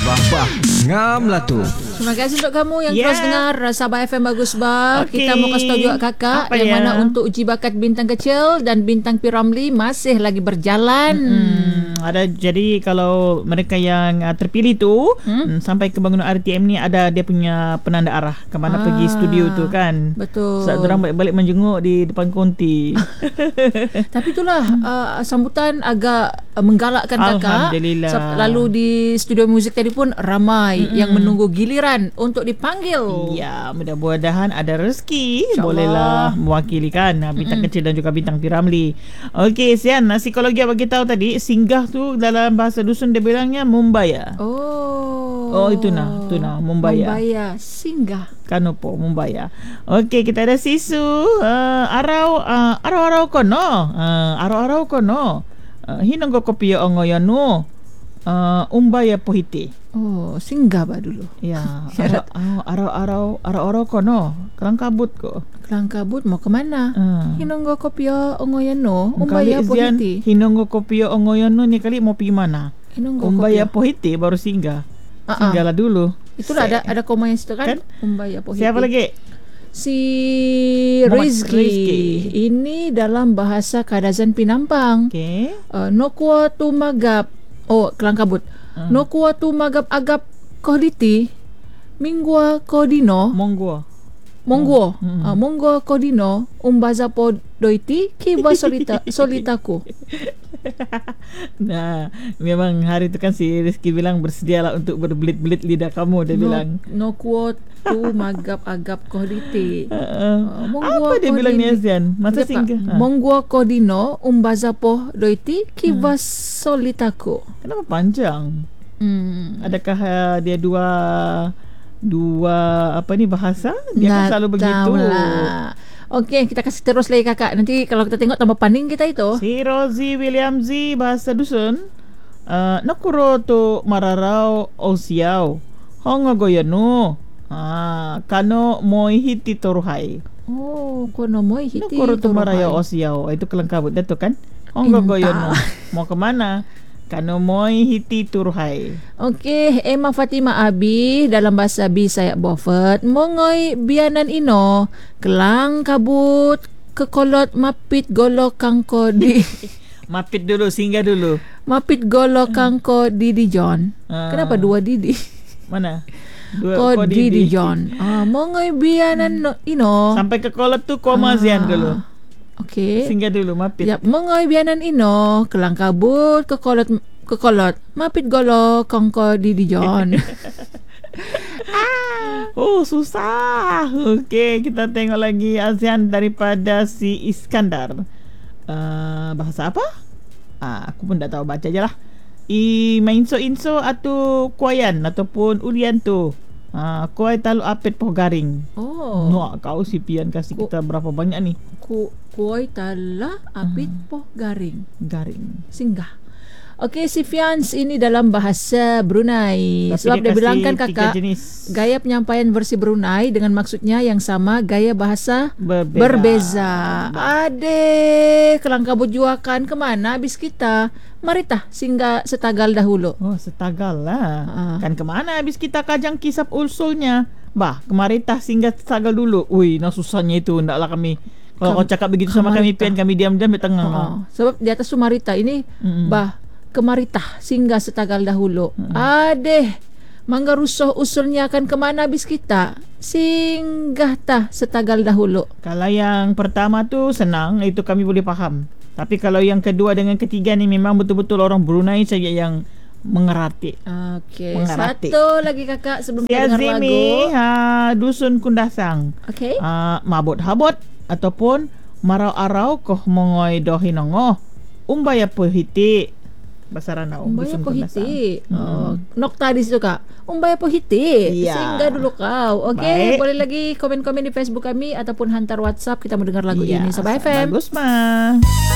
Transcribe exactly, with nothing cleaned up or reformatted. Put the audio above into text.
Bah bah ngam lah tu. Terima kasih untuk kamu yang Yeah. terus dengar Sabah F M Bagus Bah. Okay. Kita mau kasih tahu juga kakak Apa yang ya? mana untuk uji bakat bintang kecil dan bintang P Ramlee masih lagi berjalan. Hmm, ada jadi kalau mereka yang uh, terpilih tu hmm? sampai ke bangunan R T M ni ada dia punya penanda arah ke mana Ah, pergi studio tu kan. Betul. Saat orang balik-balik menjenguk di depan konti. Tapi itulah uh, sambutan agak uh, menggalakkan kakak. Alhamdulillah. Sab- Lalu di studio muzik tadi pun ramai Mm-mm. yang menunggu giliran untuk dipanggil. Ya, mudah-mudahan ada rezeki InsyaAllah. bolehlah mewakili kan uh, bintang Mm-mm. kecil dan juga bintang P Ramlee. Okey, Sian, psikologi bagi tahu tadi singgah tu dalam bahasa dusun dia bilangnya mumbaya. Oh. Oh, itu nah, itu nah, Mumbaya. Mumbaya singgah. Kanopo Mumbaya. Okey, kita ada Sisu uh, arau uh, arau-arau kono. Uh, arau-arau kono. Uh, hinonggo kopi ongoyanu. Uh, umbaya pohiti. Oh, singgah bah dulu. Ya, arau oh, arau-arau arau-arau kono. Kelang kabut ko. Kelang kabut mau ke mana? Uh. Hinonggo kopio ongoyano, Kali umbaya Zian, pohiti. hinonggo kopi ongoyanu ni kali mau pergi mana? Hinonggo Umbaya kopio. pohiti baru singgah. Ah, ah. Singgahlah dulu. Itulah ada ada koma yang situ kan? Kan? Umbaya pohiti. Siapa lagi? Si Muhammad Rizki. Rizki. Ini dalam bahasa Kadazan Pinampang. Okey. Uh, no kuwa tu magap. Oh, kelang kabut. Hmm. No kuwa tu magap agap kohditi. Mingwa kodino. Monggo. Monggo. Hmm. Uh, monggo kodino. Umbaza po doiti. Kiba solita, solitaku. Nah, memang hari tu kan si Rizky bilang bersedialah untuk berbelit-belit lidah kamu, dia no, bilang. No kuwa tu magap agap kohditi. Uh, Uh, monggo apa dia bilang ni Azian? Masa Dia, Pak, singgah. Ha. Monggo kodino. Umbaza po doiti. Kiba solitaku. Kenapa panjang? Hmm. Adakah uh, dia dua dua apa ni bahasa? Dia kan Nggak selalu begitu. tahulah. Okey, kita kasih terus lagi kakak. Nanti kalau kita tengok tambah paning kita itu. Si Rosie William Z bahasa dusun. Uh, nakuro tu mararau osiau. Hongo goyanu. Ah, kano moi hiti toruhai. Oh, kono moi hiti. Nakuro tu mararau toruhai. osiau. Itu kelang kabut dah tu kan. Hongo Entah. goyanu. Mau ke mana? Kano moi hiti toruhai. Okey, Emma Fatima Abi dalam bahasa Bisaya Beaufort. Mongoy bianan ino. Kelang kabut. Kekolot mapit golo kangko di. Mapit dulu, singgah dulu. Mapit golo kangko di di John. Ah. Kenapa dua Didi? Mana? Dua Ko Didi. di di John. Ah, mongoy bianan no, ino. Sampai ke kolot tu koma Zian dulu. Okey. Singgah dulu mapit. Ya, mengoy bianan ino, kelang kabut, kekolot kekolot, mapit golo kongko di dijon. Oh, susah. Okey, kita tengok lagi Azian daripada si Iskandar. Uh, bahasa apa? Ah, aku pun tak tahu, baca je lah. I mainso inso atau kuayan ataupun ulian tu. Ah, kuai talu apit poh garing. Oh. Nuak kau si Pian kasih Ku- kita berapa banyak ni? Ku kuoi tala apit poh garing. Garing. Singgah. Okey, si Fians ini dalam bahasa Brunei. Tapi Sebab dia, kasih bilang kan tiga kakak, jenis. gaya penyampaian versi Brunei dengan maksudnya yang sama, gaya bahasa Berbeza. berbeza. Ade, kelang kabut juakan kemana habis kita? Mari tah singgah setagal dahulu. Oh, setagal lah. Ah. Kan kemana habis kita kajang kisap usulnya? Bah, kemarin tah singgah setagal dulu. Ui, nah susahnya itu. Ndaklah kami. Kalau kau Kam- cakap begitu sama kami Kamarita. Pian, kami diam-diam di tengah. Oh, sebab di atas Sumarita ini Mm-mm. bah kemaritah singgah setagal dahulu. Adeh, mangga rusuh usulnya akan kemana habis kita? Singgah tah setagal dahulu. Kalau yang pertama tu senang, itu kami boleh faham. Tapi kalau yang kedua dengan ketiga ni memang betul-betul orang Brunei saja yang mengerti. Okey, Mengerti. satu lagi kakak sebelum Si kita dengar lagu. Azimi, ha, dusun Kundasang. Okey. Uh, mabot habot ataupun marau-arau koh mongoi dohinongo. Umbaya pohiti. Bahasa Ranau. Umbaya dusun Kundasang. pohiti. Oh, nokta di situ kak. Umbaya pohiti. Ya. Singgah dulu kau. Okey, Baik. boleh lagi komen-komen di Facebook kami ataupun hantar WhatsApp kita mau dengar lagu Ya, ini. Sabah F M. Bagus mah.